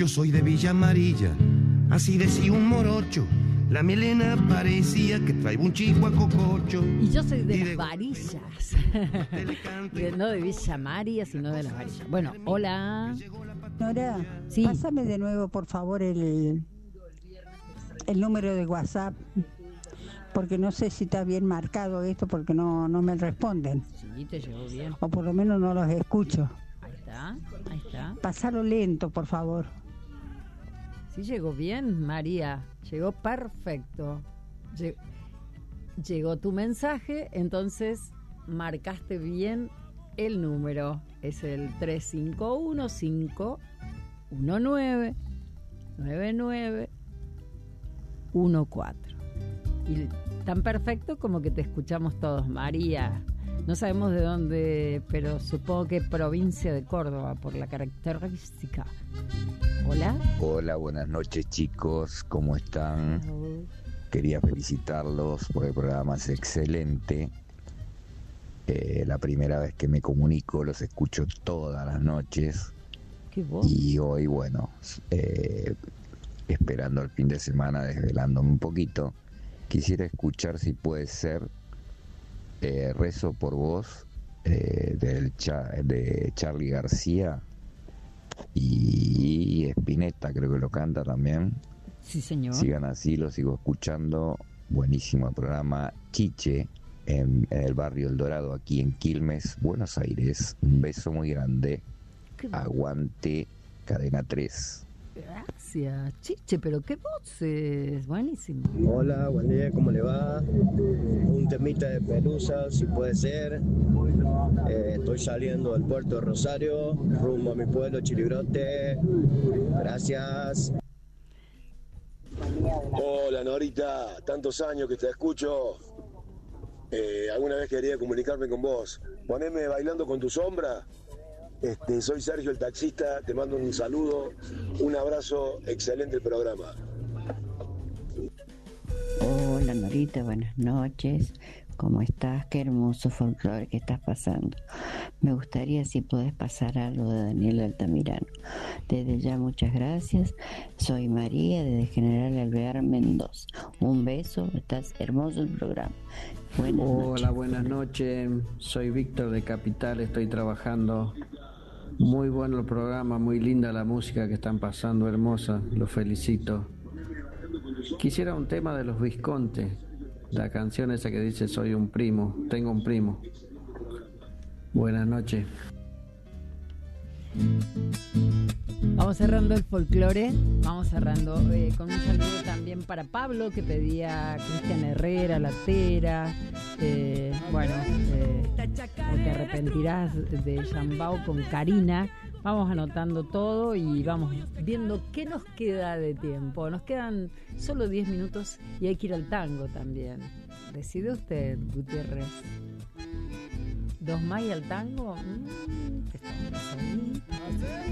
soy de Villa Amarilla, así decía un morocho. La melena parecía que traía un chico a cococho. Y yo soy de las varillas. No de Villa María, sino de las varillas. Bueno, hola. Nora, sí. Pásame de nuevo, por favor, el número de WhatsApp, porque no sé si está bien marcado esto, porque no me responden. Sí, te llegó bien. O por lo menos no los escucho. Ahí está. Pásalo lento, por favor. Sí, llegó bien, María. Llegó perfecto. Llegó tu mensaje, entonces marcaste bien el número. Es el 351-519-9914. Y tan perfecto como que te escuchamos todos, María. No sabemos de dónde, pero supongo que provincia de Córdoba, por la característica. Hola. Hola, buenas noches, chicos, ¿cómo están? Hello. Quería felicitarlos por el programa, es excelente. La primera vez que me comunico, los escucho todas las noches. ¿Qué voz? Y hoy, bueno, esperando el fin de semana, desvelándome un poquito, quisiera escuchar, si puede ser, Rezo por Vos, de Charly García y Spinetta, creo que lo canta también. Sí, señor. Sigan así, lo sigo escuchando. Buenísimo el programa. Chiche, en el barrio El Dorado, aquí en Quilmes, Buenos Aires. Un beso muy grande. Aguante Cadena 3. Gracias, Chiche, pero qué voz es. Buenísimo. Hola, buen día, ¿cómo le va? Un temita de Pelusa, si puede ser. Estoy saliendo del puerto de Rosario, rumbo a mi pueblo, Chilibrote. Gracias. Hola, Norita, tantos años que te escucho. Alguna vez quería comunicarme con vos. Poneme Bailando con tu sombra. Soy Sergio el taxista, te mando un saludo, un abrazo, excelente el programa. Hola Norita, buenas noches, ¿cómo estás? Qué hermoso folclore que estás pasando. Me gustaría si podés pasar algo de Daniel Altamirano. Desde ya muchas gracias, soy María desde General Alvear, Mendoza. Un beso, estás hermoso el programa. Buenas noches. Hola, buenas noches, soy Víctor de Capital, estoy trabajando. Muy bueno el programa, muy linda la música que están pasando, hermosa, los felicito. Quisiera un tema de los Visconti, la canción esa que dice soy un primo, tengo un primo. Buenas noches. Vamos cerrando el folclore, vamos cerrando con un saludo también para Pablo, que pedía Cristian Herrera, Latera. Te arrepentirás de Yambao con Karina. Vamos anotando todo y vamos viendo qué nos queda de tiempo. Nos quedan solo 10 minutos y hay que ir al tango también. Decide usted, Gutiérrez. 2 más y al tango.